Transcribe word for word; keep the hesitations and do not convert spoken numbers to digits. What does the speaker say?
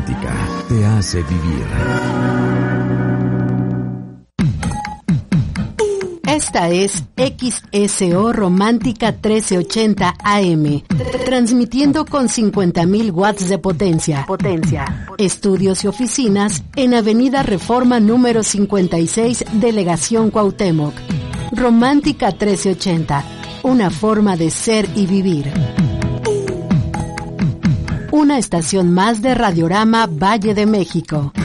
Romántica te hace vivir. Esta es X S O Romántica trece ochenta A M, transmitiendo con cincuenta mil watts de potencia. Potencia. Estudios y oficinas en Avenida Reforma número cincuenta y seis, Delegación Cuauhtémoc. Romántica trece ochenta, una forma de ser y vivir. Una estación más de Radiorama Valle de México.